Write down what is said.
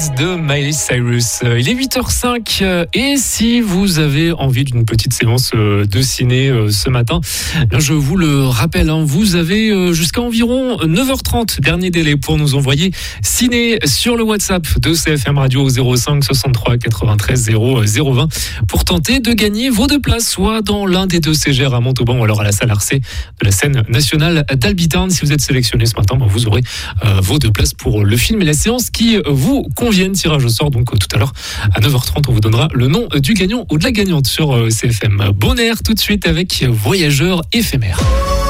De Miley Cyrus. Il est 8h05 et si vous avez envie d'une petite séance de ciné ce matin, là je vous le rappelle, vous avez jusqu'à environ 9h30, dernier délai pour nous envoyer ciné sur le WhatsApp de CFM Radio 05 63 93 0020 pour tenter de gagner vos 2 places, soit dans l'un des 2 CGR à Montauban ou alors à la salle Arcé de la scène nationale d'Albitarn. Si vous êtes sélectionné ce matin, vous aurez vos 2 places pour le film et la séance qui vous conviennent. Tirage au sort donc tout à l'heure à 9h30, on vous donnera le nom du gagnant ou de la gagnante sur CFM. Bon air tout de suite avec Voyageurs éphémères.